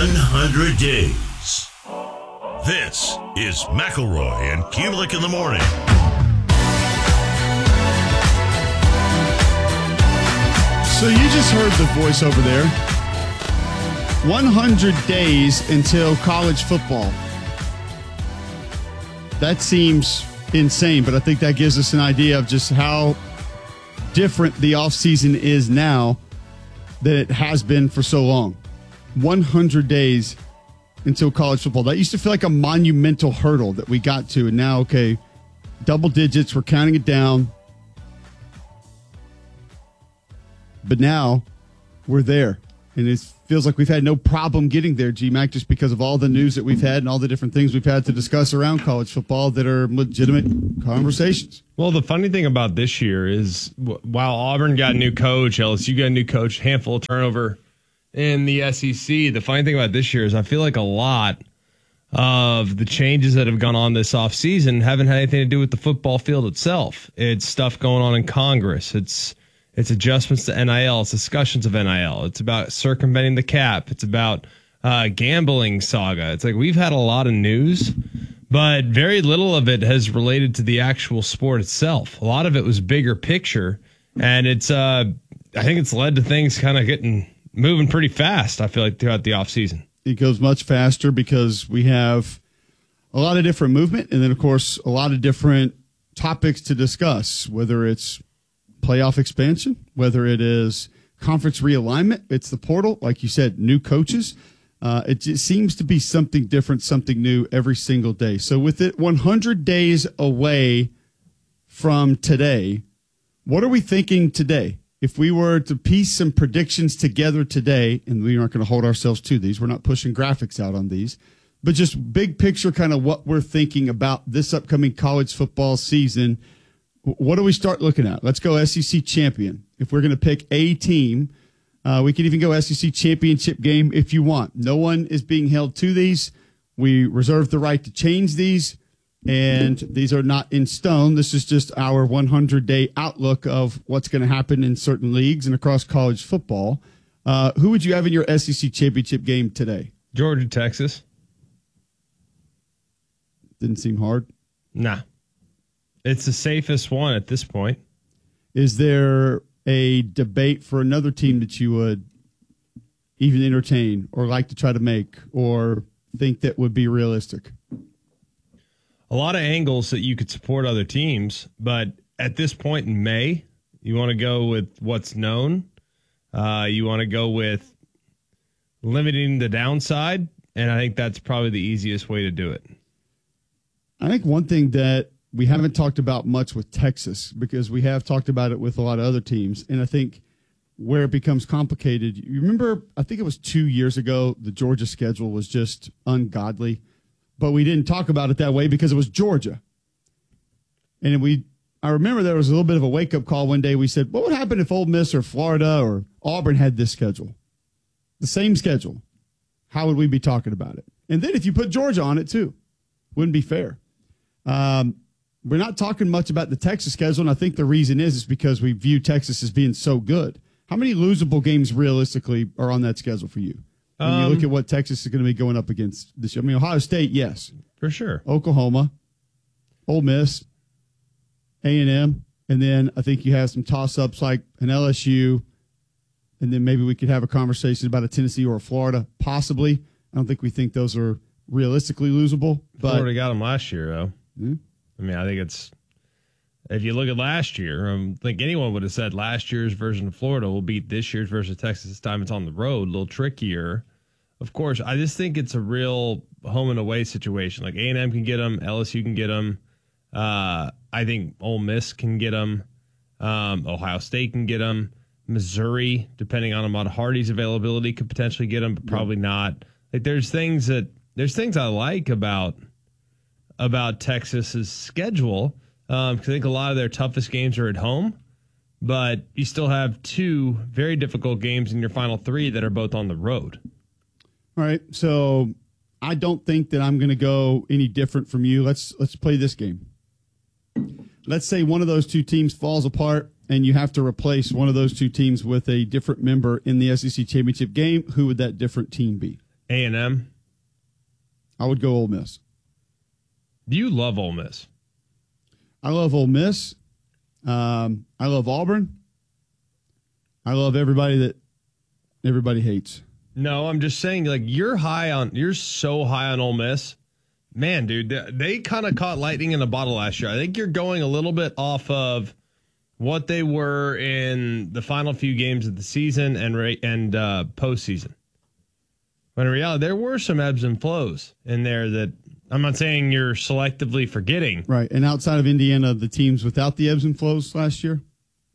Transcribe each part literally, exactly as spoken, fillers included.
one hundred days. This is McElroy and Kulik in the morning. So you just heard the voice over there. one hundred days until college football. That seems insane, but I think that gives us an idea of just how different the offseason is now than it has been for so long. one hundred days until college football. That used to feel like a monumental hurdle that we got to, and now, okay, double digits, we're counting it down. But now we're there, and it feels like we've had no problem getting there, G-Mac, just because of all the news that we've had and all the different things we've had to discuss around college football that are legitimate conversations. Well, the funny thing about this year is while Auburn got a new coach, L S U got a new coach, handful of turnover in the S E C, the funny thing about this year is I feel like a lot of the changes that have gone on this offseason haven't had anything to do with the football field itself. It's stuff going on in Congress. It's It's adjustments to N I L. It's discussions of N I L. It's about circumventing the cap. It's about uh, gambling saga. It's like we've had a lot of news, but very little of it has related to the actual sport itself. A lot of it was bigger picture, and it's uh, I think it's led to things kind of getting moving pretty fast, I feel like, throughout the offseason. It goes much faster because we have a lot of different movement and then, of course, a lot of different topics to discuss, whether it's playoff expansion, whether it is conference realignment, it's the portal, like you said, new coaches. Uh, it just seems to be something different, something new every single day. So with it one hundred days away from today, what are we thinking today? If we were to piece some predictions together today, and we aren't going to hold ourselves to these, we're not pushing graphics out on these, but just big picture kind of what we're thinking about this upcoming college football season. What do we start looking at? Let's go S E C champion. If we're going to pick a team, uh, we can even go S E C championship game if you want. No one is being held to these. We reserve the right to change these, and these are not in stone. This is just our one hundred day outlook of what's going to happen in certain leagues and across college football. Uh, who would you have in your S E C championship game today? Georgia, Texas. Didn't seem hard. Nah. It's the safest one at this point. Is there a debate for another team that you would even entertain or like to try to make or think that would be realistic? A lot of angles that you could support other teams, but at this point in May, you want to go with what's known. Uh, you want to go with limiting the downside, and I think that's probably the easiest way to do it. I think one thing that we haven't talked about much with Texas because we have talked about it with a lot of other teams. And I think where it becomes complicated, you remember, I think it was two years ago, the Georgia schedule was just ungodly, but we didn't talk about it that way because it was Georgia. And we, I remember there was a little bit of a wake up call one day. We said, what would happen if Ole Miss or Florida or Auburn had this schedule? The same schedule. How would we be talking about it? And then if you put Georgia on it too, wouldn't be fair. Um, We're not talking much about the Texas schedule, and I think the reason is is because we view Texas as being so good. How many losable games realistically are on that schedule for you? When um, you look at what Texas is going to be going up against this year. I mean, Ohio State, yes. For sure. Oklahoma, Ole Miss, A and M, and then I think you have some toss-ups like an L S U, and then maybe we could have a conversation about a Tennessee or a Florida, possibly. I don't think we think those are realistically losable. But Florida got them last year, though. Hmm? I mean, I think it's, if you look at last year, I think anyone would have said last year's version of Florida will beat this year's version of Texas. This time it's on the road, a little trickier. Of course, I just think it's a real home and away situation. Like A and M can get them, L S U can get them. Uh, I think Ole Miss can get them. Um, Ohio State can get them. Missouri, depending on Ahmad Hardy's availability, could potentially get them, but probably not. Like there's things that there's things I like about. about Texas's schedule, um, because I think a lot of their toughest games are at home, but you still have two very difficult games in your final three that are both on the road. All right, so I don't think that I'm going to go any different from you. Let's let's play this game. Let's say one of those two teams falls apart and you have to replace one of those two teams with a different member in the S E C championship game. Who would that different team be? A and M. I would go Ole Miss. You love Ole Miss. I love Ole Miss. Um, I love Auburn. I love everybody that everybody hates. No, I'm just saying, like, you're high on, you're so high on Ole Miss. Man, dude, they, they kind of caught lightning in a bottle last year. I think you're going a little bit off of what they were in the final few games of the season and and uh, postseason. But in reality, there were some ebbs and flows in there that I'm not saying you're selectively forgetting. Right. And outside of Indiana, the teams without the ebbs and flows last year?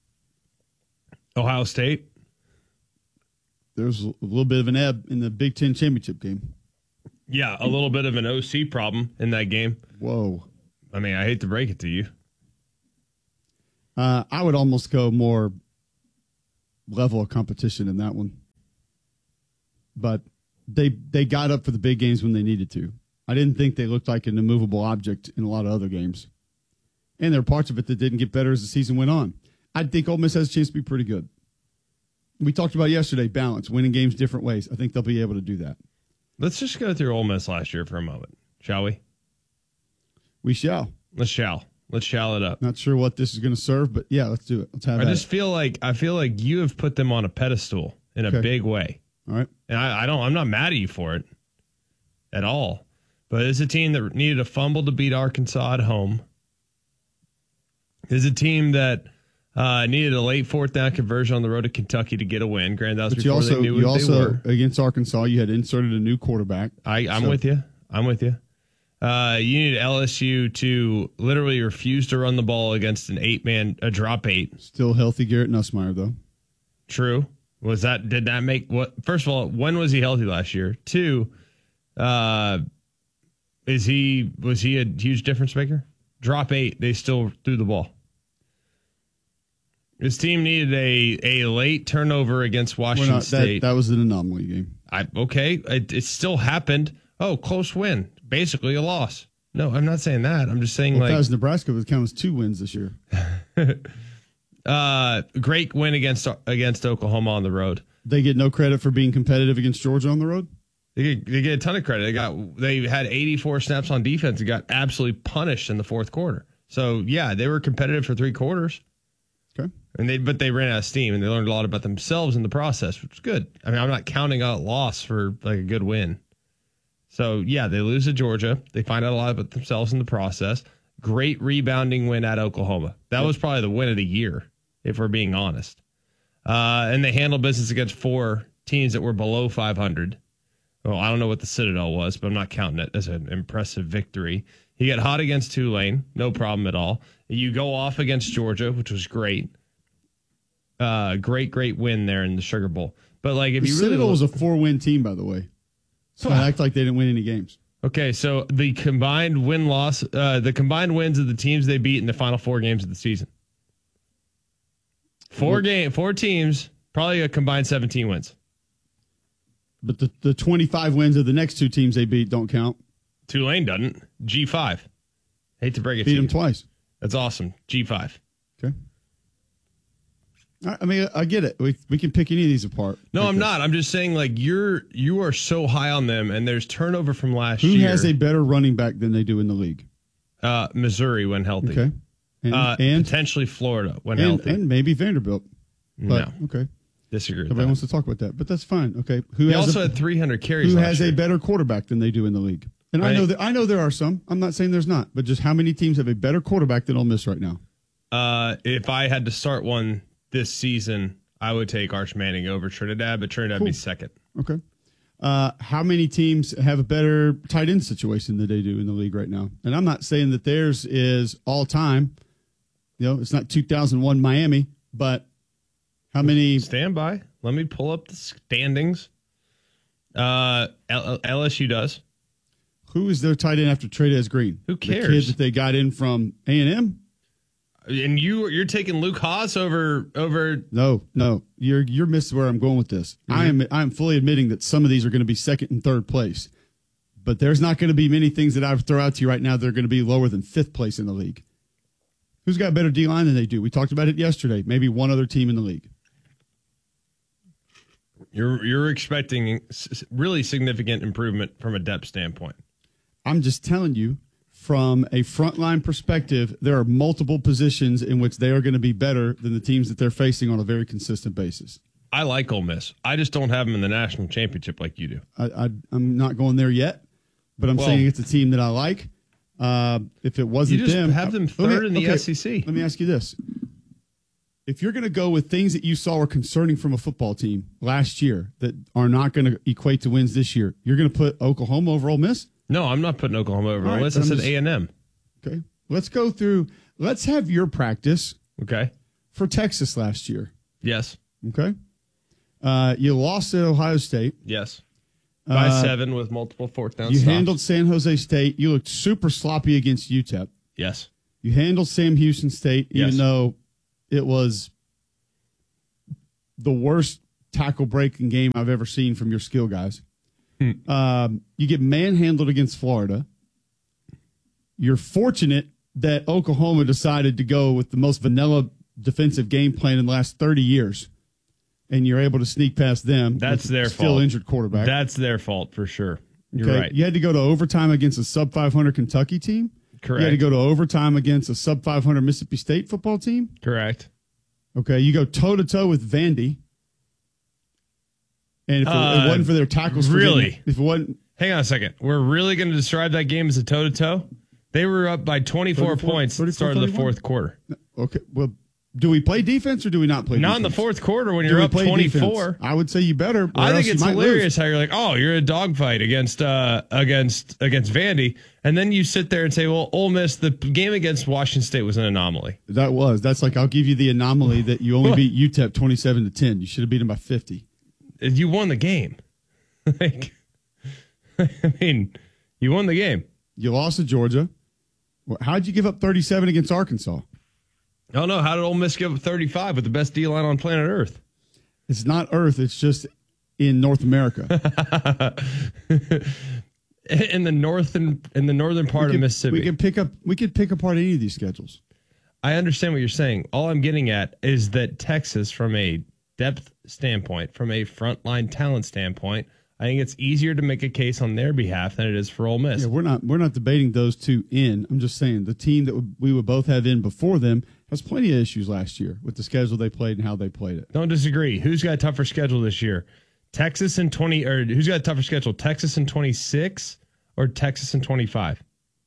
Ohio State. There was a little bit of an ebb in the Big Ten championship game. Yeah, a little bit of an O C problem in that game. Whoa. I mean, I hate to break it to you. Uh, I would almost go more level of competition in that one. But they they got up for the big games when they needed to. I didn't think they looked like an immovable object in a lot of other games. And there are parts of it that didn't get better as the season went on. I think Ole Miss has a chance to be pretty good. We talked about yesterday, balance, winning games different ways. I think they'll be able to do that. Let's just go through Ole Miss last year for a moment, shall we? We shall. Let's shall. Let's shall it up. Not sure what this is going to serve, but yeah, let's do it. Let's have I that. just feel like I feel like you have put them on a pedestal in a Okay. big way. All right. And I, I don't I'm not mad at you for it at all. But it's a team that needed a fumble to beat Arkansas at home. It's a team that uh, needed a late fourth down conversion on the road to Kentucky to get a win. Granted, that was But you before also, they knew you what they also were. against Arkansas, you had inserted a new quarterback. I, I'm So- with you. I'm with you. Uh, you need L S U to literally refuse to run the ball against an eight man, a drop eight. Still healthy Garrett Nussmeier, though. True. Was that, did that make what? First of all, when was he healthy last year? Two, uh, is he, was he a huge difference maker? Drop eight, they still threw the ball. His team needed a, a late turnover against We're Washington not, State. that, that was an anomaly game. I okay, it, it still happened. Oh, close win, basically a loss. No, I'm not saying that. I'm just saying Well, if like that was Nebraska, it would count as two wins this year. uh, great win against against Oklahoma on the road. They get no credit for being competitive against Georgia on the road? They get, they get a ton of credit. They got they had eighty-four snaps on defense and got absolutely punished in the fourth quarter. So yeah, they were competitive for three quarters. Okay. And they but they ran out of steam and they learned a lot about themselves in the process, which is good. I mean, I'm not counting out loss for like a good win. So yeah, they lose to Georgia. They find out a lot about themselves in the process. Great rebounding win at Oklahoma. That was probably the win of the year, if we're being honest. Uh, and they handled business against four teams that were below five hundred. Well, I don't know what the Citadel was, but I'm not counting it as an impressive victory. You get hot against Tulane, no problem at all. You go off against Georgia, which was great. Uh, great, great win there in the Sugar Bowl. But like, if The you really Citadel look- was a four-win team, by the way. So I act like they didn't win any games. Okay, so the combined win loss, uh, the combined wins of the teams they beat in the final four games of the season. Four game, four teams, probably a combined seventeen wins. But the, the twenty-five wins of the next two teams they beat don't count. Tulane doesn't. G five. Hate to break it Beat to them you. twice. That's awesome. G five. Okay. I I mean, I get it. We we can pick any of these apart. No, I'm Because not. I'm just saying, like, you're you are so high on them, and there's turnover from last Who year. has a better running back than they do in the league? uh, Missouri when healthy. Okay. And uh, and, potentially Florida when and, healthy. and maybe Vanderbilt. But no, okay. disagree with Everybody that. wants to talk about that, but that's fine. Okay. Who He has also a, had three hundred carries. who last has year. a better quarterback than they do in the league? And I Right. know that I know there are some. I'm not saying there's not, but just how many teams have a better quarterback than Ole Miss right now? Uh, if I had to start one this season, I would take Arch Manning over Trinidad, but Trinidad would be Cool. second. Okay. Uh, how many teams have a better tight end situation than they do in the league right now? And I'm not saying that theirs is all time. You know, it's not two thousand one Miami, but how many? Stand by. Let me pull up the standings. Uh, L- LSU does. Who is their tight end after Trey'Dez Green? Who The kid cares? that they got in from A and M? And you you're taking Luke Haas over over. No, no, you're you're missing where I'm going with this. I am I am fully admitting that some of these are going to be second and third place, but there's not going to be many things that I would throw out to you right now that are going to be lower than fifth place in the league. Who's got better D line than they do? We talked about it yesterday. Maybe one other team in the league. You're you're expecting s- really significant improvement from a depth standpoint. I'm just telling you, from a frontline perspective, there are multiple positions in which they are going to be better than the teams that they're facing on a very consistent basis. I like Ole Miss. I just don't have them in the national championship like you do. I, I, I'm not going there yet, but I'm Well, saying it's a team that I like. Uh, if it wasn't You just them, have them I- let me- third in the okay, S E C. Let me ask you this. If you're going to go with things that you saw were concerning from a football team last year that are not going to equate to wins this year, you're going to put Oklahoma over Ole Miss? No, I'm not putting Oklahoma over All Ole right, Miss. I but I'm said just- A and M. Okay. Let's go through. Let's have your practice Okay. for Texas last year. Yes. Okay. Uh, you lost at Ohio State. Yes. By Uh, seven with multiple fourth down You stops. handled San Jose State. You looked super sloppy against U T E P. Yes. You handled Sam Houston State, even Yes. though it was the worst tackle breaking game I've ever seen from your skill guys. Hmm. Um, you get manhandled against Florida. You're fortunate that Oklahoma decided to go with the most vanilla defensive game plan in the last thirty years, and you're able to sneak past them. That's with their still fault. injured quarterback. That's their fault for sure. You're Okay? right. You had to go to overtime against a sub five hundred Kentucky team. Correct. You had to go to overtime against a sub five hundred Mississippi State football team. Correct. Okay, you go toe to toe with Vandy, and if it, Uh, it wasn't for their tackles, for really? getting- if it wasn't, Hang on a second. We're really going to describe that game as a toe to toe? They were up by twenty-four thirty-four points at the start of the thirty-four, fourth quarter. okay, well, do we play defense or do we not play? Not in the defense? fourth quarter when Do you're we up play twenty-four. defense? I would say you better. or I else think you it's might hilarious lose. how you're like, oh, you're a dogfight against uh, against against Vandy, and then you sit there and say, well, Ole Miss, the game against Washington State was an anomaly. That was that's like I'll give you the anomaly that you only beat U T E P twenty-seven to ten. You should have beat them by fifty. You won the game. like, I mean, you won the game. You lost to Georgia. Well, how'd you give up thirty-seven against Arkansas? I don't know. How did Ole Miss give up thirty-five with the best D line on planet Earth? It's not Earth. It's just in North America. in the north and in the northern part we of could, Mississippi. We could pick up. We could pick apart any of these schedules. I understand what you're saying. All I'm getting at is that Texas, from a depth standpoint, from a frontline talent standpoint, I think it's easier to make a case on their behalf than it is for Ole Miss. Yeah, we're not. We're not debating those two in. I'm just saying the team that we would both have in before them has plenty of issues last year with the schedule they played and how they played it. Don't disagree. Who's got a tougher schedule this year? Texas in twenty, or who's got a tougher schedule? Texas in twenty-six or Texas in twenty-five?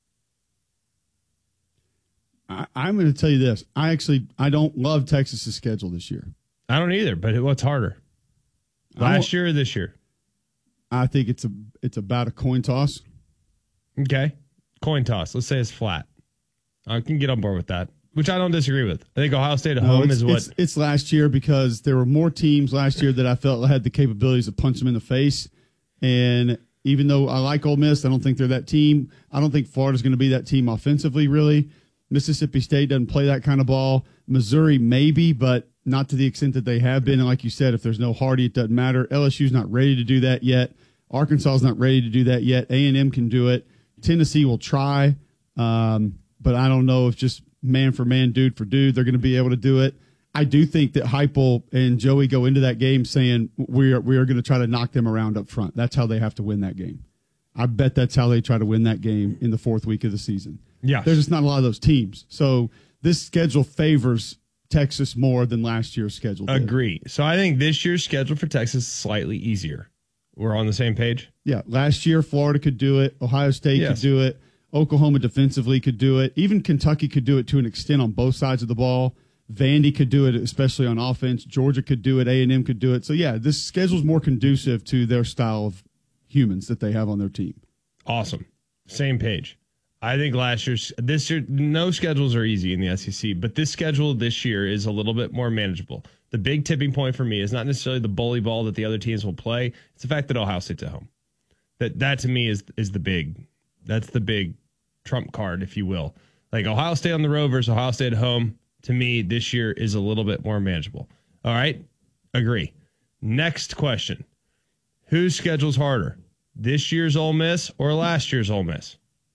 I, I'm going to tell you this. I actually I don't love Texas's schedule this year. I don't either. But what's harder, last year or this year? I think it's a it's about a coin toss. Okay, coin toss. Let's say it's flat. I can get on board with that, which I don't disagree with. I think Ohio State at No, home it's, is what. it's, it's last year because there were more teams last year that I felt had the capabilities to punch them in the face. And even though I like Ole Miss, I don't think they're that team. I don't think Florida's going to be that team offensively, really. Mississippi State doesn't play that kind of ball. Missouri, maybe, but not to the extent that they have been. And like you said, if there's no Hardy, it doesn't matter. L S U's not ready to do that yet. Arkansas is not ready to do that yet. A and M can do it. Tennessee will try, um, but I don't know if just man for man, dude for dude, they're going to be able to do it. I do think that Heupel and Joey go into that game saying we are we are going to try to knock them around up front. That's how they have to win that game. I bet that's how they try to win that game in the fourth week of the season. Yeah, There's just not a lot of those teams. So this schedule favors Texas more than last year's schedule did. agree. So I think this year's schedule for Texas is slightly easier. We're on the same page. Yeah, last year Florida could do it. Ohio State Yes. could do it. Oklahoma defensively could do it. Even Kentucky could do it to an extent on both sides of the ball. Vandy could do it, especially on offense. Georgia could do it. A and M could do it. So, yeah, this schedule's more conducive to their style of humans that they have on their team. Awesome. Same page. I think last year's, this year, no schedules are easy in the S E C, but this schedule this year is a little bit more manageable. The big tipping point for me is not necessarily the bully ball that the other teams will play. It's the fact that Ohio State's at home. That that to me is is the big, that's the big trump card, if you will. Like Ohio State on the road versus Ohio State at home, to me, this year is a little bit more manageable. All right? Agree. Next question. Whose schedule's harder? This year's Ole Miss or last year's Ole Miss?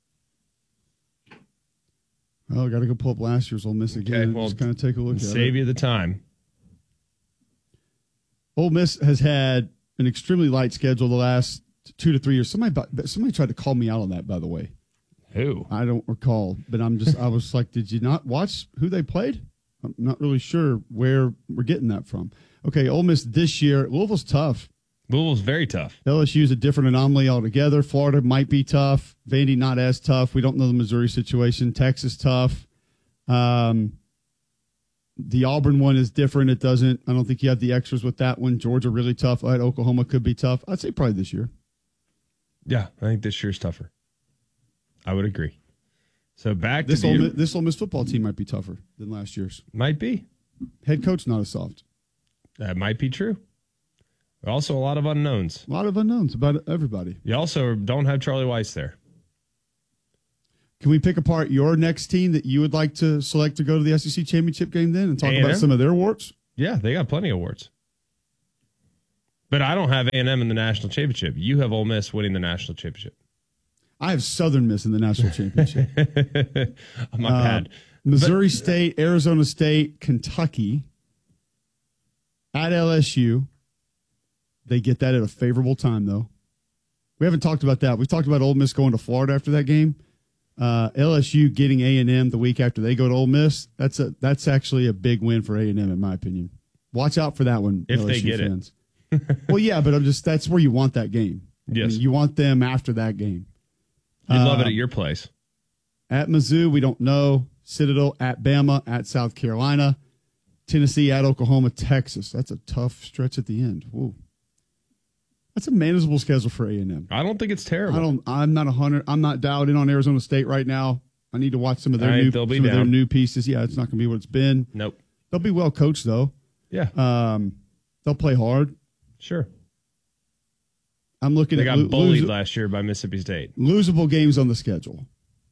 Oh, got to go pull up last year's Ole Miss again. Okay, and well, just kind of take a look at it. Save you the time. Ole Miss has had an extremely light schedule the last two to three years. Somebody somebody tried to call me out on that, by the way. Who? I don't recall, but I'm just I was like, did you not watch who they played? I'm not really sure where we're getting that from. Okay, Ole Miss this year. Louisville's tough. Louisville's very tough. L S U is a different anomaly altogether. Florida might be tough. Vandy not as tough. We don't know the Missouri situation. Texas tough. Um, the Auburn one is different. It doesn't. I don't think you have the extras with that one. Georgia really tough. Right, Oklahoma could be tough. I'd say probably this year. Yeah, I think this year's tougher. I would agree. So back this to Ole the, Miss, this Ole Miss football team might be tougher than last year's. Might be. Head coach not as soft. That might be true. Also, a lot of unknowns. A lot of unknowns about everybody. You also don't have Charlie Weiss there. Can we pick apart your next team that you would like to select to go to the S E C championship game then and talk A and M? about some of their warts? Yeah, they got plenty of warts. But I don't have A and M in the national championship. You have Ole Miss winning the national championship. I have Southern Miss in the national championship. My uh, bad. Missouri But, State, Arizona State, Kentucky, at L S U. They get that at a favorable time, though. We haven't talked about that. We've talked about Ole Miss going to Florida after that game. Uh, L S U getting A and M the week after they go to Ole Miss. That's a that's actually a big win for A and M, in my opinion. Watch out for that one, if L S U they get fans. it. Well, yeah, but I'm just that's where you want that game. Yes. I mean, you want them after that game. You'd love it Uh, at your place. At Mizzou, we don't know. Citadel at Bama, at South Carolina, Tennessee at Oklahoma, Texas. That's a tough stretch at the end. Whoa. That's a manageable schedule for A and M. I don't think it's terrible. I don't. I'm not a hundred. I'm not dialed in on Arizona State right now. I need to watch some of their All right, new they'll be some of their down. new pieces. Yeah, it's not going to be what it's been. Nope. They'll be well coached though. Yeah, Um, they'll play hard. sure. I'm looking They at got lo- bullied lose- last year by Mississippi State. losable games on the schedule.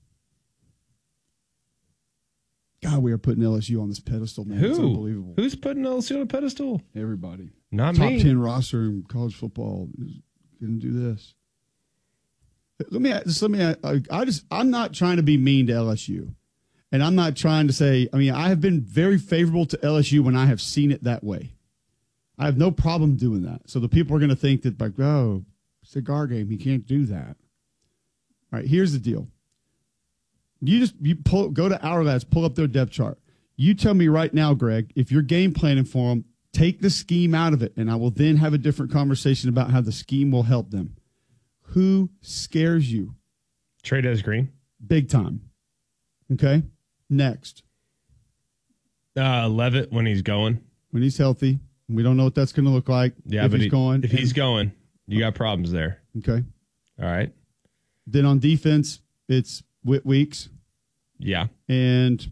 God, we are putting L S U on this pedestal, man. It's Who? unbelievable. Who's putting L S U on a pedestal? Everybody. Not Top me. ten roster in college football is going to do this. Let me just let me. I, I just I'm not trying to be mean to L S U, and I'm not trying to say. I mean, I have been very favorable to L S U when I have seen it that way. I have no problem doing that. So the people are going to think that, like, oh, cigar game, he can't do that. All right, here's the deal. You just you pull go to Our Lads, pull up their depth chart. You tell me right now, Greg, if you're game planning for them, take the scheme out of it, and I will then have a different conversation about how the scheme will help them. Who scares you? Trey'Dez Green. Big time. Okay? Next. Uh, Levitt when he's going. When he's healthy. We don't know what that's going to look like. Yeah, if but he's he- going. if he's going, you got problems there. Okay. All right. Then on defense, it's Whit Weeks. Yeah. And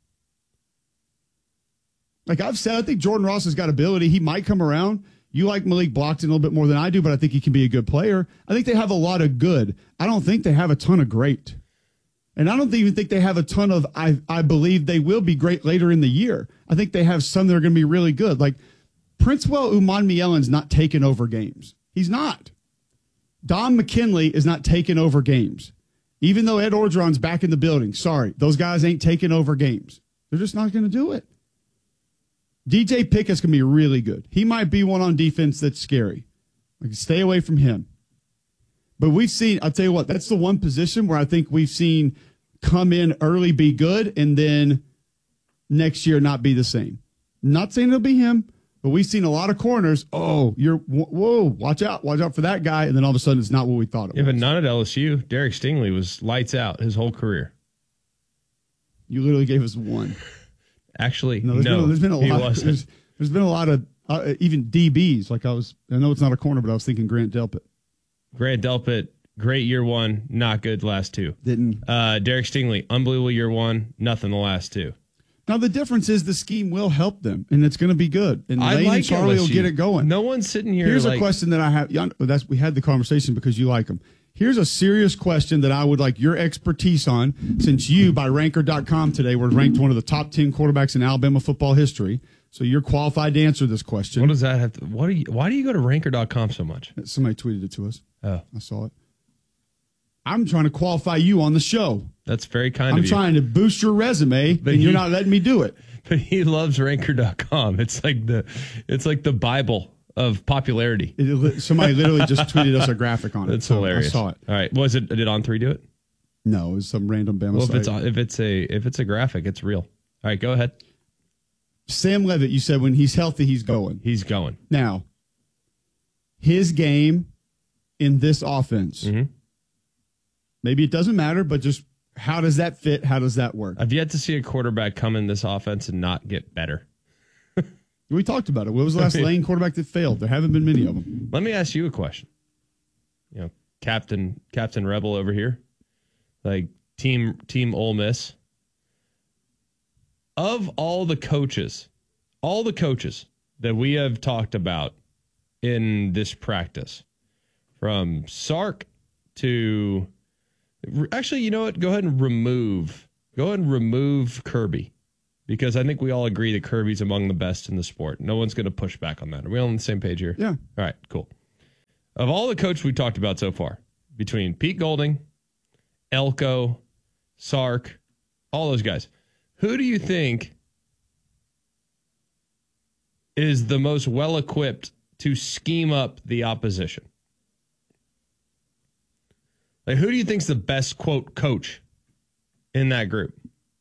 like I've said, I think Jordan Ross has got ability. He might come around. You like Malik Blockton a little bit more than I do, but I think he can be a good player. I think they have a lot of good. I don't think they have a ton of great. And I don't even think they have a ton of, I, I believe they will be great later in the year. I think they have some that are going to be really good. Like Princewell Umanmiyelen's not taking over games. He's not. Don McKinley is not taking over games. Even though Ed Orgeron's back in the building. Sorry, those guys ain't taking over games. They're just not going to do it. D J Pickett's going to be really good. He might be one on defense that's scary. Like, stay away from him. But we've seen, I'll tell you what, that's the one position where I think we've seen come in early, be good, and then next year not be the same. Not saying it'll be him, but we've seen a lot of corners. Oh, you're, whoa, watch out. Watch out for that guy. And then all of a sudden it's not what we thought it Yeah, was. but none at L S U. Derek Stingley was lights out his whole career. You literally gave us one. Actually, No, there's, no, been, there's been a he lot. wasn't. There's, there's been a lot of uh, even D Bs. Like I was, I know it's not a corner, but I was thinking Grant Delpit Grant Delpit, great year one, not good last two. didn't. Uh, Derek Stingley, unbelievable year one, nothing the last two. Now the difference is the scheme will help them, and it's going to be good. And I Lane like and Charlie L S U. will get it going. No one's sitting here. Here's like, a question that I have. yeah, That's we had the conversation because you like them. Here's a serious question that I would like your expertise on, since you, by ranker dot com today, were ranked one of the top ten quarterbacks in Alabama football history. So you're qualified to answer this question. What does that have to? What do you? Why do you go to ranker dot com so much? Somebody tweeted it to us. Oh, I saw it. I'm trying to qualify you on the show. that's very kind I'm of you. trying to boost your resume, But and you're he- not letting me do it. But he loves ranker dot com. It's like the, it's like the Bible of popularity. It, somebody literally just tweeted us a graphic on it. That's so hilarious. I saw it. All right, was it? Did On Three do it? No, it was some random Bama Well, if site. it's if it's a if it's a graphic, it's real. All right, go ahead. Sam Levitt, you said when he's healthy, he's going. He's going. Now, his game in this offense, Mm-hmm. maybe it doesn't matter, but just how does that fit? How does that work? I've yet to see a quarterback come in this offense and not get better. We talked about it. What was the last Lane quarterback that failed? There haven't been many of them. Let me ask you a question. You know, Captain Captain Rebel over here, like team Team Ole Miss. Of all the coaches, all the coaches that we have talked about in this practice, from Sark to actually, you know what? Go ahead and remove. Go ahead and remove Kirby. Because I think we all agree that Kirby's among the best in the sport. No one's going to push back on that. Are we all on the same page here? Yeah. All right, cool. Of all the coaches we talked about so far, between Pete Golding, Elko, Sark, all those guys, who do you think is the most well-equipped to scheme up the opposition? Like, who do you think's the best, quote, coach in that group?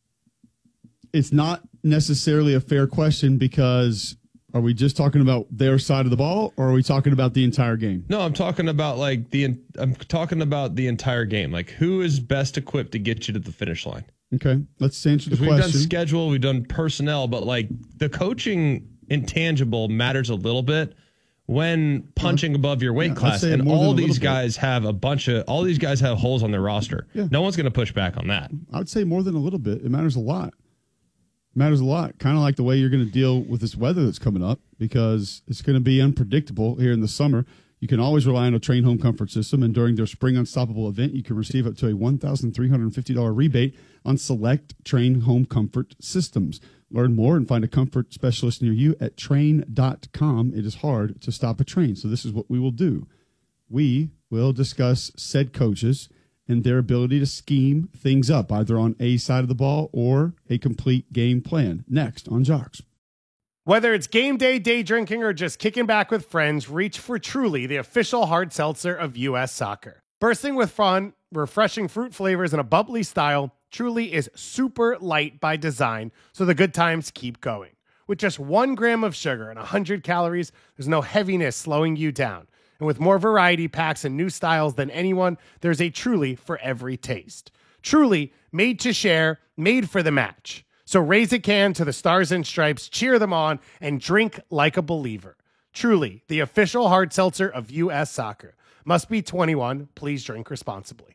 It's not necessarily a fair question because are we just talking about their side of the ball or are we talking about the entire game? No, I'm talking about like the I'm talking about the entire game. Like, who is best equipped to get you to the finish line? Okay, let's answer the We've question. done schedule, we've done personnel, but like the coaching intangible matters a little bit when punching above your weight Yeah, I'd class. say And more than all a these little bit. guys have a bunch of all these guys have holes on their roster. Yeah. No one's going to push back on that. I would say more than a little bit. It matters a lot. It matters a lot. Kind of like the way you're going to deal with this weather that's coming up because it's going to be unpredictable here in the summer. You can always rely on a Train Home Comfort System, and during their Spring Unstoppable event, you can receive up to a one thousand three hundred fifty dollars rebate on select Train Home Comfort systems. Learn more and find a comfort specialist near you at train dot com. It is hard to stop a train, so this is what we will do. We will discuss said coaches and their ability to scheme things up, either on a side of the ball or a complete game plan. Next on Jocks. Whether it's game day, day drinking, or just kicking back with friends, reach for Truly, the official hard seltzer of U S Soccer. Bursting with fun, refreshing fruit flavors, and a bubbly style, Truly is super light by design, so the good times keep going. With just one gram of sugar and one hundred calories, there's no heaviness slowing you down. And with more variety packs and new styles than anyone, there's a Truly for every taste. Truly, made to share, made for the match. So raise a can to the Stars and Stripes, cheer them on, and drink like a believer. Truly, the official hard seltzer of U S Soccer. Must be twenty-one. Please drink responsibly.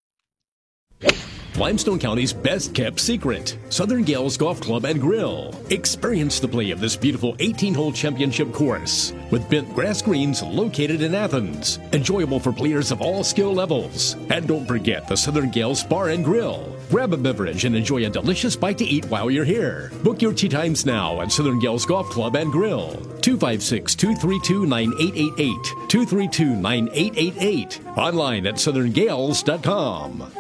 Limestone County's best-kept secret, Southern Gales Golf Club and Grill. Experience the play of this beautiful eighteen-hole championship course with bent grass greens located in Athens. Enjoyable for players of all skill levels. And don't forget the Southern Gales Bar and Grill. Grab a beverage and enjoy a delicious bite to eat while you're here. Book your tee times now at Southern Gales Golf Club and Grill. two five six, two three two, nine eight eight eight. two three two, nine eight eight eight. Online at southern gales dot com.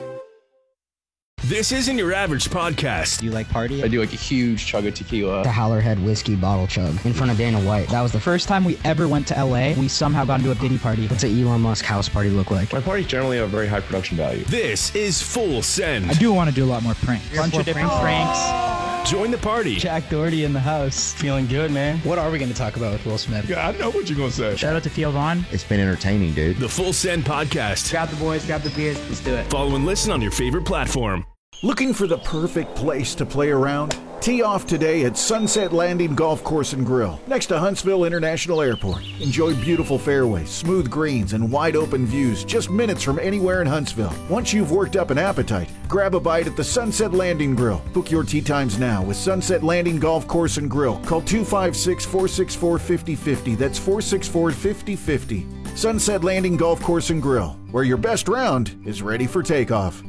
This isn't your average podcast. Do you like party? I do like a huge chug of tequila. The Howlerhead whiskey bottle chug in front of Dana White. That was the first time we ever went to L A. We somehow got into a Diddy party. What's an Elon Musk house party look like? My parties generally have very high production value. This is Full Send. I do want to do a lot more pranks. A bunch of different pranks. Join the party. Jack Doherty in the house. Feeling good, man. What are we going to talk about with Will Smith? Yeah, I know what you're going to say. Shout out to Theo Vaughn. It's been entertaining, dude. The Full Send podcast. Grab the boys, grab the beers. Let's do it. Follow and listen on your favorite platform. Looking for the perfect place to play around? Tee off today at Sunset Landing Golf Course and Grill, next to Huntsville International Airport. Enjoy beautiful fairways, smooth greens, and wide open views just minutes from anywhere in Huntsville. Once you've worked up an appetite, grab a bite at the Sunset Landing Grill. Book your tee times now with Sunset Landing Golf Course and Grill. Call two five six, four six four, five zero five zero. That's four six four, five zero five zero. Sunset Landing Golf Course and Grill, where your best round is ready for takeoff.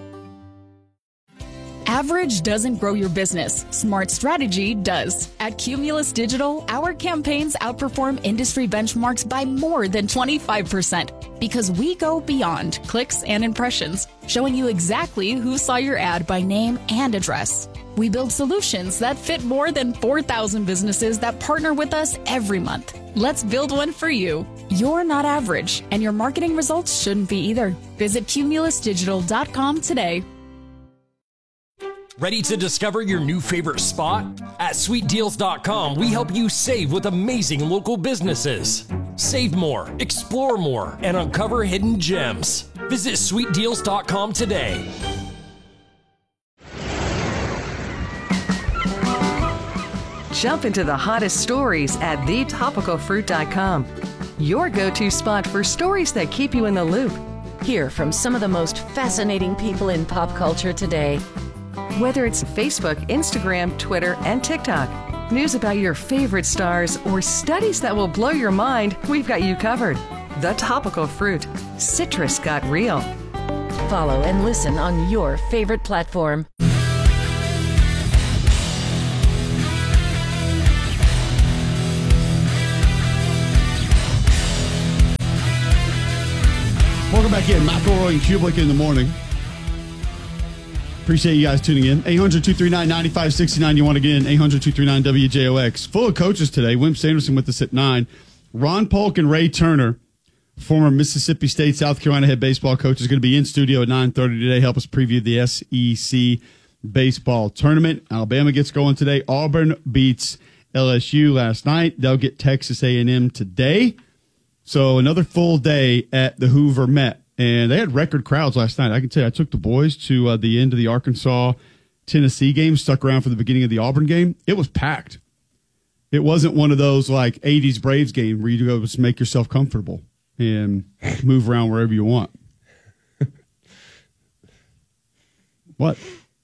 Average doesn't grow your business. Smart strategy does. At Cumulus Digital, our campaigns outperform industry benchmarks by more than twenty-five percent because we go beyond clicks and impressions, showing you exactly who saw your ad by name and address. We build solutions that fit more than four thousand businesses that partner with us every month. Let's build one for you. You're not average, and your marketing results shouldn't be either. Visit cumulus digital dot com today. Ready to discover your new favorite spot? At sweet deals dot com, we help you save with amazing local businesses. Save more, explore more, and uncover hidden gems. Visit sweet deals dot com today. Jump into the hottest stories at the topical fruit dot com. Your go-to spot for stories that keep you in the loop. Hear from some of the most fascinating people in pop culture today. Whether it's Facebook, Instagram, Twitter, and TikTok, news about your favorite stars, or studies that will blow your mind, we've got you covered. The Topical Fruit. Citrus got real. Follow and listen on your favorite platform. Welcome back in. McElroy and Kublik in the morning. Appreciate you guys tuning in. eight hundred, two three nine, nine five six nine. You want to get in. eight hundred, two three nine, W J O X. Full of coaches today. Wimp Sanderson with us at nine. Ron Polk and Ray Turner, former Mississippi State, South Carolina head baseball coach, is going to be in studio at nine thirty today. Help us preview the S E C baseball tournament. Alabama gets going today. Auburn beats L S U last night. They'll get Texas A and M today. So another full day at the Hoover Met. And they had record crowds last night. I can tell you, I took the boys to uh, the end of the Arkansas-Tennessee game, stuck around for the beginning of the Auburn game. It was packed. It wasn't one of those like eighties Braves game where you go just make yourself comfortable and move around wherever you want. What?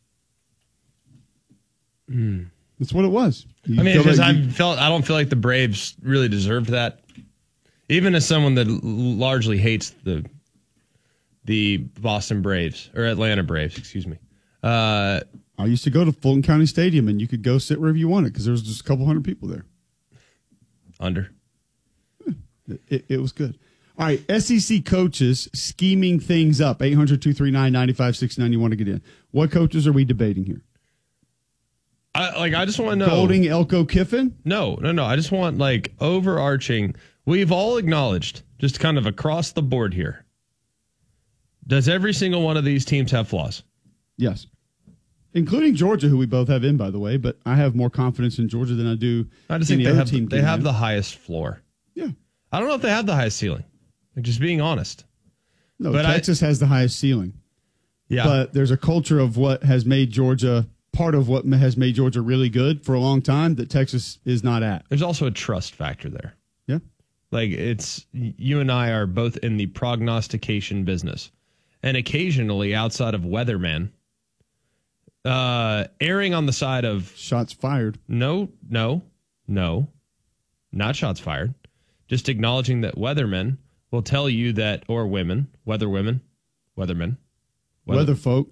Mm. That's what it was. You I mean, because like I you, felt I don't feel like the Braves really deserved that. Even as someone that l- largely hates the the Boston Braves or Atlanta Braves, excuse me. Uh, I used to go to Fulton County Stadium, and you could go sit wherever you wanted because there was just a couple hundred people there. Under. It, it, it was good. All right, S E C coaches scheming things up. eight hundred, two three nine, nine five six nine. You want to get in. What coaches are we debating here? I, like, I just want to know. Golding, Elko, Kiffin? No, no, no. I just want, like, overarching. We've all acknowledged, just kind of across the board here. Does every single one of these teams have flaws? Yes. Including Georgia, who we both have in, by the way, but I have more confidence in Georgia than I do I just any think they other have, team. they have the highest floor. Yeah. I don't know if they have the highest ceiling. Like, just being honest. No, but Texas I, has the highest ceiling. Yeah. But there's a culture of what has made Georgia, part of what has made Georgia really good for a long time that Texas is not at. There's also a trust factor there. Yeah. Like, it's, you and I are both in the prognostication business. And occasionally, outside of weatherman, uh, erring on the side of shots fired. No, no, no, not shots fired. Just acknowledging that weathermen will tell you that, or women, weather women, weathermen, weather, weather folk,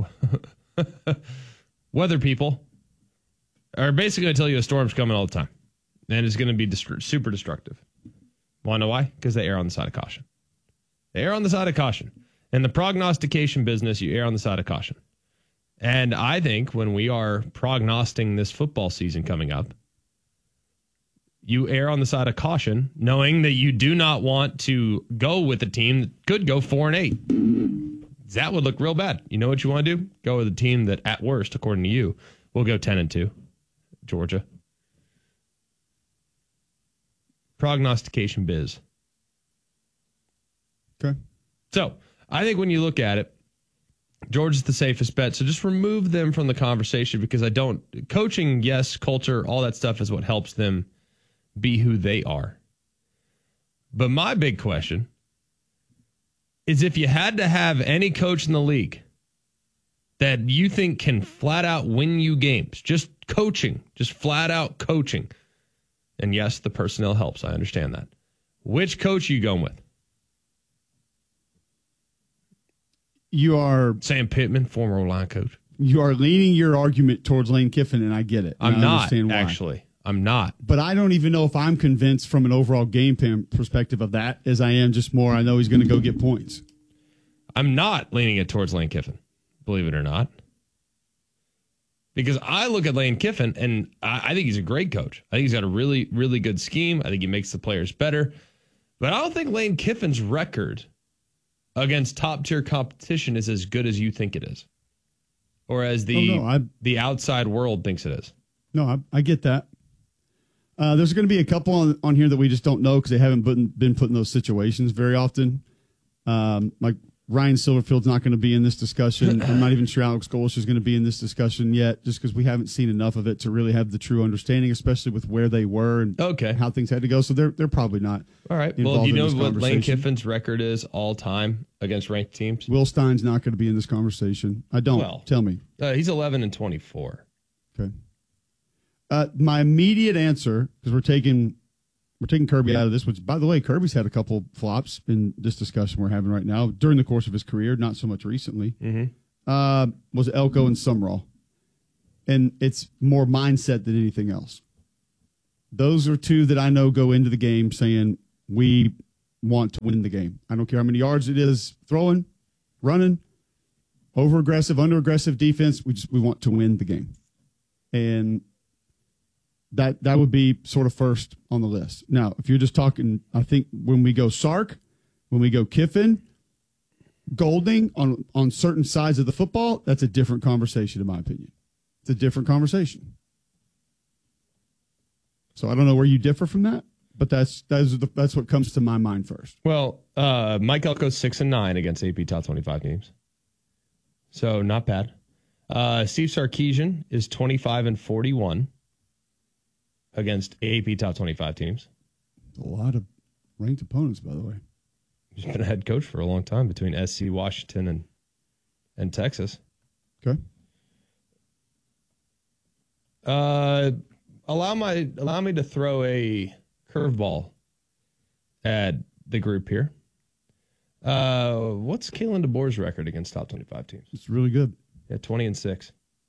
weather people are basically going to tell you a storm's coming all the time, and it's going to be dest- super destructive. Want to know why? Because they err on the side of caution. They err on the side of caution. In the prognostication business, you err on the side of caution. And I think when we are prognosticating this football season coming up, you err on the side of caution, knowing that you do not want to go with a team that could go four and eight. That would look real bad. You know what you want to do? Go with a team that, at worst, according to you, will go ten and two. Georgia. Prognostication biz. Okay. So, I think when you look at it, Georgia's the safest bet. So just remove them from the conversation because I don't... Coaching, yes, culture, all that stuff is what helps them be who they are. But my big question is if you had to have any coach in the league that you think can flat out win you games, just coaching, just flat out coaching, and yes, the personnel helps, I understand that. Which coach are you going with? You are Sam Pittman, former O-line coach. You are leaning your argument towards Lane Kiffin, and I get it. I'm I not, why. actually. I'm not. But I don't even know if I'm convinced from an overall game plan perspective of that as I am just more I know he's going to go get points. I'm not leaning it towards Lane Kiffin, believe it or not. Because I look at Lane Kiffin, and I, I think he's a great coach. I think he's got a really, really good scheme. I think he makes the players better. But I don't think Lane Kiffin's record against top-tier competition is as good as you think it is. Or as the, oh, no, I, the outside world thinks it is. No, I, I get that. Uh, there's going to be a couple on, on here that we just don't know because they haven't been, been put in those situations very often. Um, like Ryan Silverfield's not going to be in this discussion. I'm not even sure Alex Golsh is going to be in this discussion yet, just because we haven't seen enough of it to really have the true understanding, especially with where they were and okay. how things had to go. So they're they're probably not. All right. Well, you know what Lane Kiffin's record is all time against ranked teams? Will Stein's not going to be in this conversation. I don't. Well, Tell me. Uh, he's eleven and twenty-four. Okay. Uh, my immediate answer, because we're taking we're taking Kirby out of this, which, by the way, Kirby's had a couple flops in this discussion we're having right now during the course of his career, not so much recently, mm-hmm. uh, was Elko and Sumrall. And it's more mindset than anything else. Those are two that I know go into the game saying, we want to win the game. I don't care how many yards it is throwing, running, over-aggressive, under-aggressive defense. We just we want to win the game. And That that would be sort of first on the list. Now, if you're just talking, I think when we go Sark, when we go Kiffin, Golding on, on certain sides of the football, that's a different conversation, in my opinion. It's a different conversation. So I don't know where you differ from that, but that's that's, the, that's what comes to my mind first. Well, uh, Mike Elko's six and nine against A P top twenty-five teams, so not bad. Uh, Steve Sarkisian is twenty-five and forty-one. Against A P top twenty-five teams. A lot of ranked opponents, by the way. He's been a head coach for a long time between S C, Washington, and and Texas. Okay. Uh, allow my allow me to throw a curveball at the group here. Uh, what's Kalen DeBoer's record against top twenty-five teams? It's really good. Yeah, twenty and six.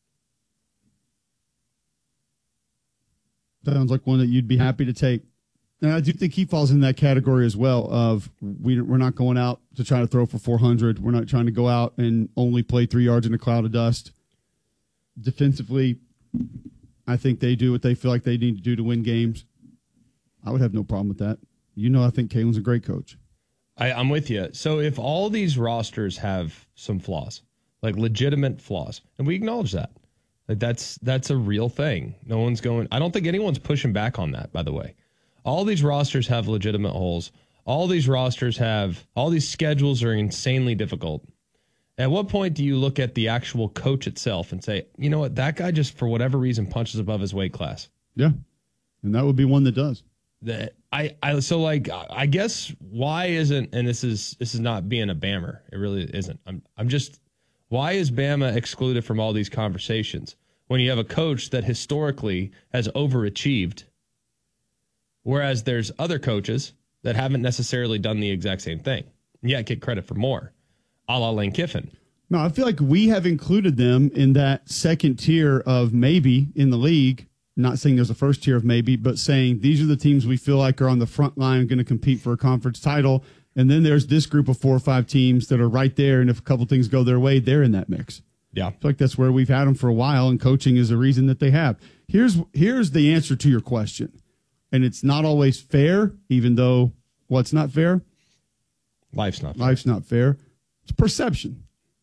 Sounds like one that you'd be happy to take. And I do think he falls in that category as well of we, we're not going out to try to throw for four hundred. We're not trying to go out and only play three yards in a cloud of dust. Defensively, I think they do what they feel like they need to do to win games. I would have no problem with that. You know, I think Kalen's a great coach. I, I'm with you. So if all these rosters have some flaws, like legitimate flaws, and we acknowledge that, like that's that's a real thing. No one's going. I don't think anyone's pushing back on that. By the way, all these rosters have legitimate holes. All these rosters have all these schedules are insanely difficult. At what point do you look at the actual coach itself and say, you know what, that guy just for whatever reason punches above his weight class? Yeah, and that would be one that does. That I I so like I guess why isn't and this is this is not being a Bammer. It really isn't. I'm I'm just. Why is Bama excluded from all these conversations when you have a coach that historically has overachieved, whereas there's other coaches that haven't necessarily done the exact same thing, and yet get credit for more, a la Lane Kiffin? No, I feel like we have included them in that second tier of maybe in the league, not saying there's a first tier of maybe, but saying these are the teams we feel like are on the front line going to compete for a conference title. And then there's this group of four or five teams that are right there, and if a couple things go their way, they're in that mix. Yeah. I feel like that's where we've had them for a while, and coaching is a reason that they have. Here's here's the answer to your question, and it's not always fair, even though what's not fair? Life's not fair. Life's not fair. It's perception.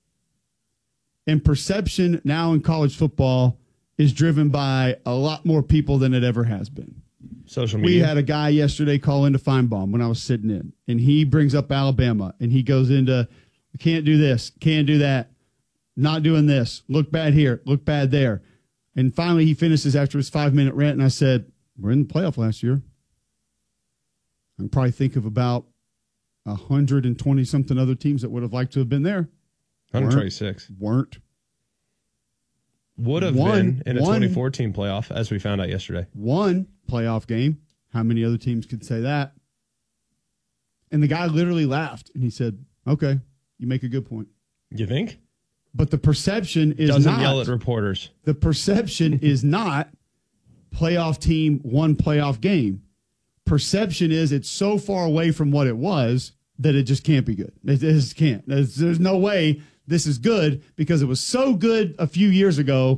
And perception now in college football is driven by a lot more people than it ever has been. Social media. We had a guy yesterday call into Feinbaum when I was sitting in, and he brings up Alabama, and he goes into, can't do this, can't do that, not doing this, look bad here, look bad there. And finally he finishes after his five-minute rant, and I said, we're in the playoff last year. I can probably think of about one hundred twenty-something other teams that would have liked to have been there. one hundred twenty-six. Weren't. Would have one, been in a one, twenty fourteen playoff, as we found out yesterday. One playoff game. How many other teams could say that? And the guy literally laughed, and he said, okay, you make a good point. You think? But the perception is Doesn't not. yell at reporters. The perception is not playoff team, one playoff game. Perception is it's so far away from what it was that it just can't be good. It just can't. There's, there's no way this is good because it was so good a few years ago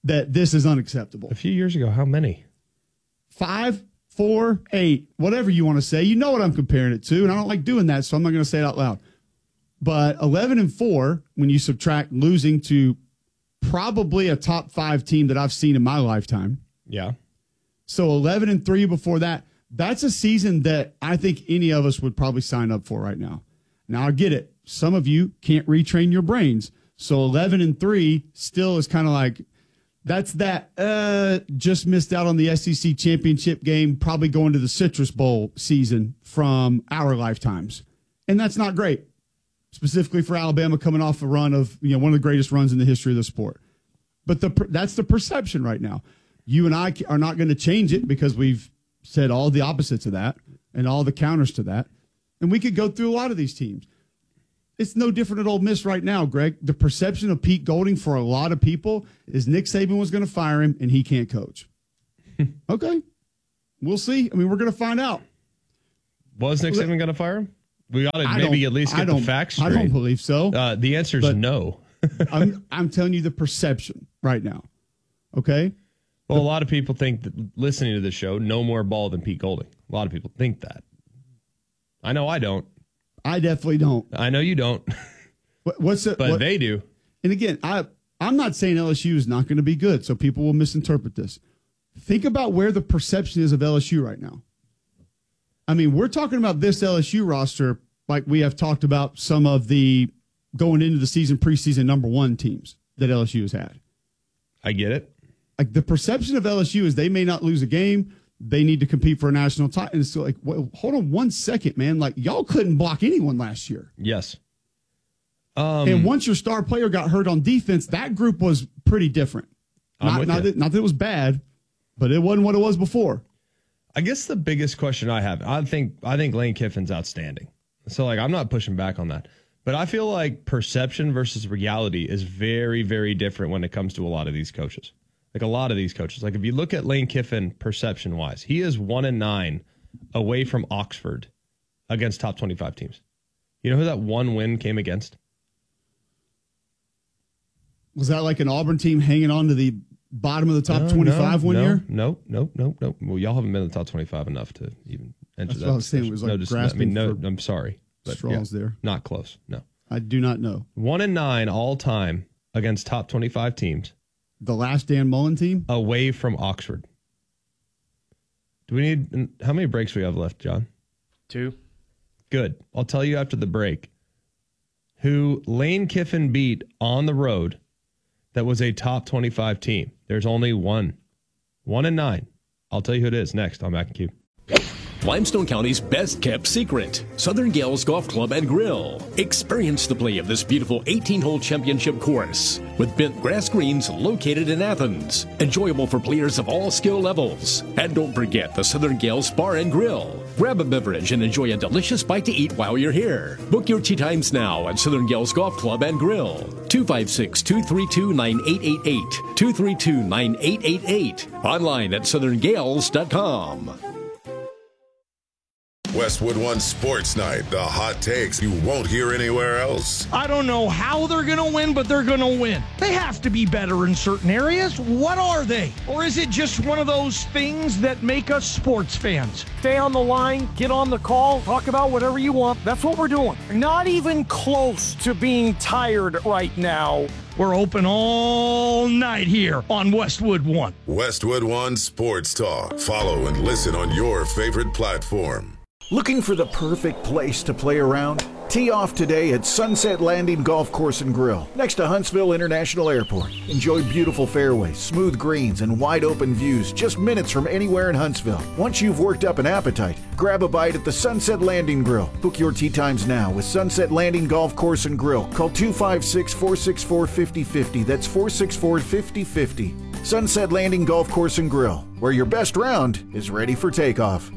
that this is unacceptable. A few years ago, how many? Five, four, eight, whatever you want to say. You know what I'm comparing it to, and I don't like doing that, so I'm not going to say it out loud. But eleven and four, when you subtract losing to probably a top five team that I've seen in my lifetime. Yeah. So eleven and three before that, that's a season that I think any of us would probably sign up for right now. Now, I get it. Some of you can't retrain your brains. So eleven and three still is kind of like, that's that uh, just missed out on the S E C championship game, probably going to the Citrus Bowl season from our lifetimes. And that's not great, specifically for Alabama coming off a run of, you know, one of the greatest runs in the history of the sport. But the that's the perception right now. You and I are not going to change it because we've said all the opposites of that and all the counters to that. And we could go through a lot of these teams. It's no different at Ole Miss right now, Greg. The perception of Pete Golding for a lot of people is Nick Saban was going to fire him and he can't coach. Okay. We'll see. I mean, we're going to find out. Was Nick Saban going to fire him? We ought to I maybe don't- at least I get the don't- facts I straight. don't believe so. Uh, the answer is But- no. I'm, I'm telling you the perception right now. Okay? Well, a lot of people think that listening to this show, no more ball than Pete Golding. A lot of people think that. I know I don't. I definitely don't. I know you don't. What, what's the, But what- they do. And again, I, I'm not saying L S U is not going to be good, so people will misinterpret this. Think about where the perception is of L S U right now. I mean, we're talking about this L S U roster like we have talked about some of the going into the season preseason number one teams that L S U has had. I get it. Like the perception of L S U is they may not lose a game. They need to compete for a national title. And it's like, well, hold on one second, man. Like y'all couldn't block anyone last year. Yes. Um, and once your star player got hurt on defense, that group was pretty different. I'm Not, with not, you. that, not that it was bad, but it wasn't what it was before. I guess the biggest question I have, I think I think Lane Kiffin's outstanding. So like I'm not pushing back on that. But I feel like perception versus reality is very, very different when it comes to a lot of these coaches. Like a lot of these coaches. Like if you look at Lane Kiffin perception wise, he is one and nine away from Oxford against top twenty-five teams. You know who that one win came against? Was that like an Auburn team hanging on to the bottom of the top No, twenty-five no, one no, year? No, no, no, no. Well, y'all haven't been in the top twenty-five enough to even enter That's that. what I was saying. It was discussion. like no, just, I mean, no, grasping for I'm sorry. But straws yeah, there. Not close. No. I do not know. One and nine all time against top twenty-five teams. The last Dan Mullen team? Away from Oxford. Do we need, how many breaks do we have left, John? Two. Good. I'll tell you after the break who Lane Kiffin beat on the road that was a top twenty-five team. There's only one. One and nine. I'll tell you who it is next on Mac and Q. Limestone County's best kept secret, Southern Gales Golf Club and Grill. Experience the play of this beautiful eighteen-hole championship course with bent grass greens located in Athens. Enjoyable for players of all skill levels. And don't forget the Southern Gales Bar and Grill. Grab a beverage and enjoy a delicious bite to eat while you're here. Book your tee times now at Southern Gales Golf Club and Grill. two five six, two three two, nine eight eight eight. two three two, nine eight eight eight. Online at southern gales dot com. Westwood One Sports Night, the hot takes you won't hear anywhere else. I don't know how they're going to win, but they're going to win. They have to be better in certain areas. What are they? Or is it just one of those things that make us sports fans? Stay on the line, get on the call, talk about whatever you want. That's what we're doing. Not even close to being tired right now. We're open all night here on Westwood One. Westwood One Sports Talk. Follow and listen on your favorite platform. Looking for the perfect place to play around? Tee off today at Sunset Landing Golf Course and Grill, next to Huntsville International Airport. Enjoy beautiful fairways, smooth greens, and wide open views just minutes from anywhere in Huntsville. Once you've worked up an appetite, grab a bite at the Sunset Landing Grill. Book your tee times now with Sunset Landing Golf Course and Grill. Call two five six, four six four, five oh five oh. That's four six four, five oh five oh. Sunset Landing Golf Course and Grill, where your best round is ready for takeoff.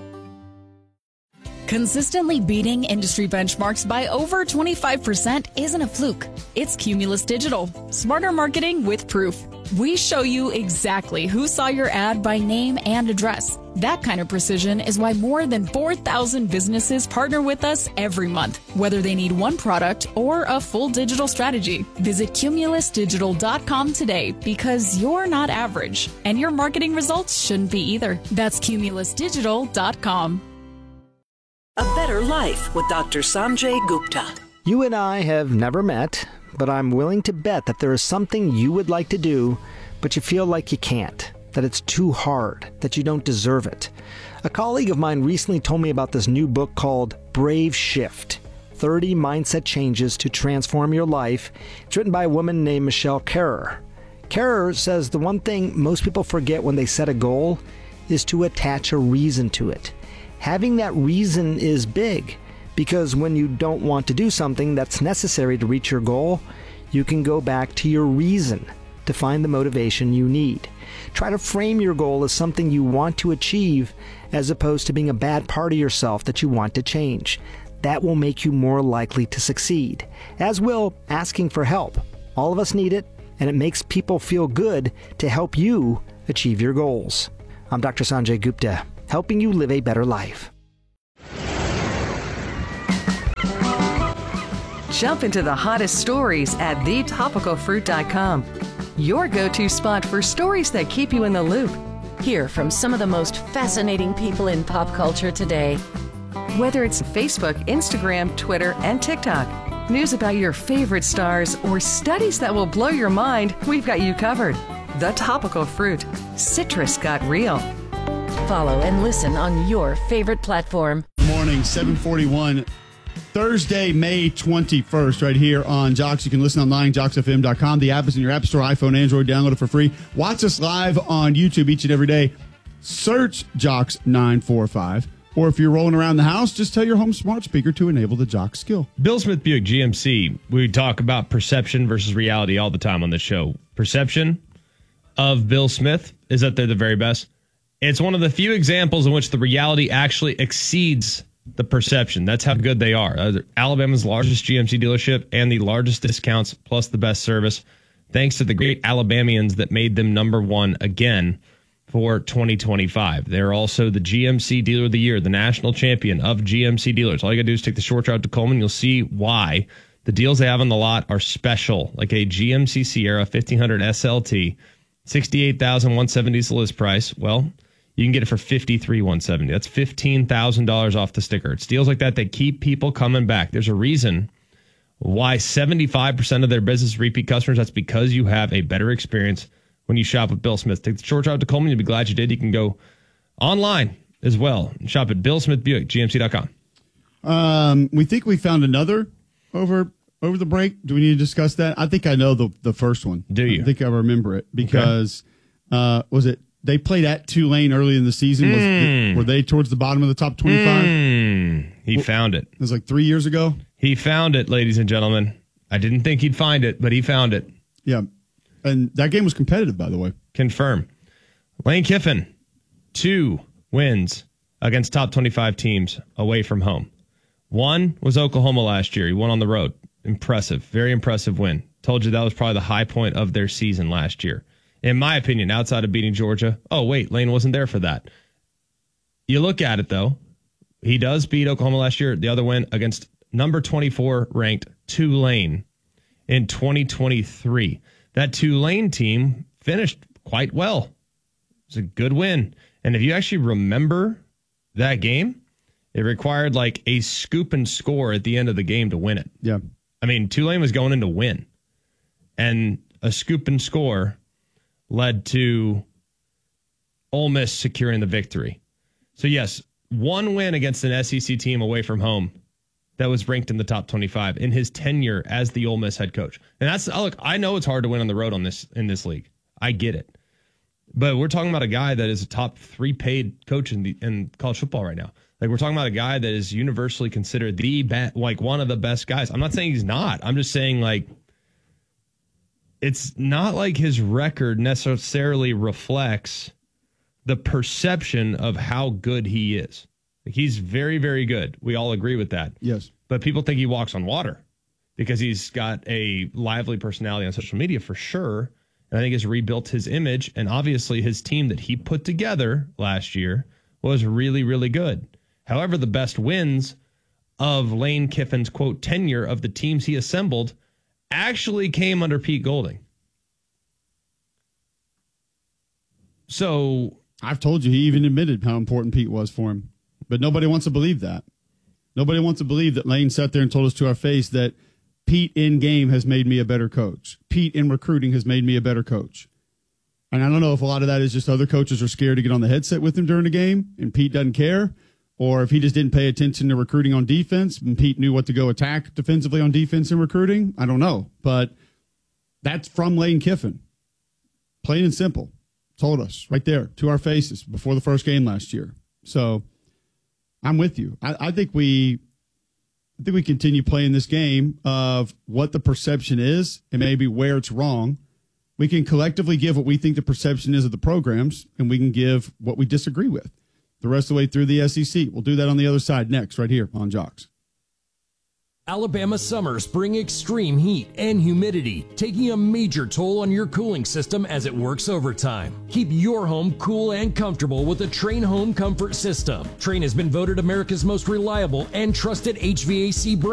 Consistently beating industry benchmarks by over twenty-five percent isn't a fluke. It's Cumulus Digital. Smarter marketing with proof. We show you exactly who saw your ad by name and address. That kind of precision is why more than four thousand businesses partner with us every month, whether they need one product or a full digital strategy. Visit cumulus digital dot com today because you're not average, and your marketing results shouldn't be either. That's cumulus digital dot com. A Better Life with Doctor Sanjay Gupta. You and I have never met, but I'm willing to bet that there is something you would like to do, but you feel like you can't, that it's too hard, that you don't deserve it. A colleague of mine recently told me about this new book called Brave Shift, thirty Mindset Changes to Transform Your Life. It's written by a woman named Michelle Kerrer. Kerrer says the one thing most people forget when they set a goal is to attach a reason to it. Having that reason is big, because when you don't want to do something that's necessary to reach your goal, you can go back to your reason to find the motivation you need. Try to frame your goal as something you want to achieve as opposed to being a bad part of yourself that you want to change. That will make you more likely to succeed, as will asking for help. All of us need it, and it makes people feel good to help you achieve your goals. I'm Doctor Sanjay Gupta, helping you live a better life. Jump into the hottest stories at the topical fruit dot com. Your go-to spot for stories that keep you in the loop. Hear from some of the most fascinating people in pop culture today. Whether it's Facebook, Instagram, Twitter, and TikTok, news about your favorite stars, or studies that will blow your mind, we've got you covered. The Topical Fruit. Citrus got real. Follow and listen on your favorite platform. Morning, seven forty-one. Thursday, May twenty-first, right here on Jocks. You can listen online, jocks f m dot com. The app is in your App Store, iPhone, Android. Download it for free. Watch us live on YouTube each and every day. Search Jocks nine four five. Or if you're rolling around the house, just tell your home smart speaker to enable the Jock skill. Bill Smith Buick G M C. We talk about perception versus reality all the time on this show. Perception of Bill Smith is that they're the very best. It's one of the few examples in which the reality actually exceeds the perception. That's how good they are. Uh, Alabama's largest G M C dealership and the largest discounts plus the best service, thanks to the great Alabamians that made them number one again for twenty twenty-five. They're also the G M C Dealer of the Year, the national champion of G M C dealers. All you got to do is take the short route to Coleman. You'll see why. The deals they have on the lot are special, like a G M C Sierra fifteen hundred S L T, sixty-eight thousand one hundred seventy dollars is the list price. Well, you can get it for fifty-three thousand one hundred seventy dollars. That's fifteen thousand dollars off the sticker. It's deals like that that keep people coming back. There's a reason why seventy-five percent of their business is repeat customers. That's because you have a better experience when you shop with Bill Smith. Take the short route to Coleman. You'll be glad you did. You can go online as well and shop at Bill Smith Buick, G M C dot com. Um, we think we found another over over the break. Do we need to discuss that? I think I know the the first one. Do you? I think I remember it because okay. uh, was it they played at Tulane early in the season? Was, mm. Were they towards the bottom of the top twenty-five? Mm. He well, found it. It was like three years ago. He found it, ladies and gentlemen. I didn't think he'd find it, but he found it. Yeah. And that game was competitive, by the way. Confirm. Lane Kiffin, two wins against top twenty-five teams away from home. One was Oklahoma last year. He won on the road. Impressive. Very impressive win. Told you that was probably the high point of their season last year. In my opinion, outside of beating Georgia. Oh, wait, Lane wasn't there for that. You look at it, though. He does beat Oklahoma last year. The other win against number twenty-four ranked Tulane in twenty twenty-three. That Tulane team finished quite well. It was a good win. And if you actually remember that game, it required like a scoop and score at the end of the game to win it. Yeah. I mean, Tulane was going in to win. And a scoop and score led to Ole Miss securing the victory. So, yes, one win against an S E C team away from home that was ranked in the top twenty-five in his tenure as the Ole Miss head coach. And that's, look, I know it's hard to win on the road on this in this league. I get it. But we're talking about a guy that is a top three paid coach in the in college football right now. Like, we're talking about a guy that is universally considered the be- like one of the best guys. I'm not saying he's not. I'm just saying, like, it's not like his record necessarily reflects the perception of how good he is. Like, he's very, very good. We all agree with that. Yes. But people think he walks on water because he's got a lively personality on social media for sure. And I think has rebuilt his image. And obviously his team that he put together last year was really, really good. However, the best wins of Lane Kiffin's, quote, tenure of the teams he assembled actually came under Pete Golding. So I've told you, he even admitted how important Pete was for him. But nobody wants to believe that. Nobody wants to believe that Lane sat there and told us to our face that Pete in game has made me a better coach. Pete in recruiting has made me a better coach. And I don't know if a lot of that is just other coaches are scared to get on the headset with him during the game and Pete doesn't care, or if he just didn't pay attention to recruiting on defense and Pete knew what to go attack defensively on defense and recruiting. I don't know. But that's from Lane Kiffin. Plain and simple. Told us right there to our faces before the first game last year. So I'm with you. I, I think we I think we continue playing this game of what the perception is and maybe where it's wrong. We can collectively give what we think the perception is of the programs, and we can give what we disagree with the rest of the way through the S E C. We'll do that on the other side next, right here on Jocks. Alabama summers bring extreme heat and humidity, taking a major toll on your cooling system as it works overtime. Keep your home cool and comfortable with the Trane Home Comfort System. Trane has been voted America's most reliable and trusted H V A C brand.